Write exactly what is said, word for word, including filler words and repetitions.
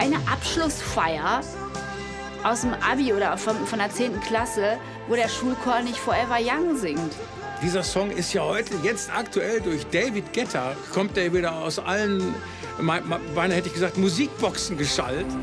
eine Abschlussfeier aus dem Abi oder von, von der zehnten Klasse, wo der Schulchor nicht Forever Young singt. Dieser Song ist ja heute, jetzt aktuell durch David Guetta, kommt der wieder aus allen, beinahe hätte ich gesagt, Musikboxen geschallt.